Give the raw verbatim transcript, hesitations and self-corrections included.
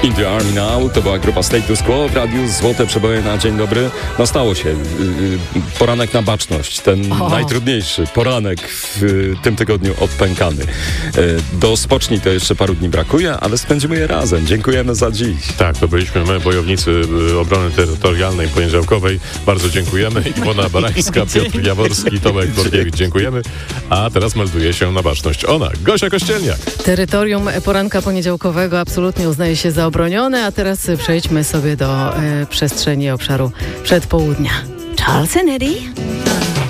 In the Army Now, to była grupa Status Quo w radiu Złote Przeboje na dzień dobry. No stało się. Poranek na baczność. Ten o. najtrudniejszy poranek w tym tygodniu odpękany. Do spocznij to jeszcze paru dni brakuje, ale spędzimy je razem. Dziękujemy za dziś. Tak, to byliśmy my, bojownicy obrony terytorialnej poniedziałkowej. Bardzo dziękujemy. Iwona Barańska, Piotr Jaworski, Tomek Borkiewicz. Dziękujemy. A teraz melduje się na baczność ona, Gosia Kościelniak. Terytorium poranka poniedziałkowego absolutnie uznaje się za obronione, a teraz przejdźmy sobie do y, przestrzeni obszaru przedpołudnia. Charles and Eddie.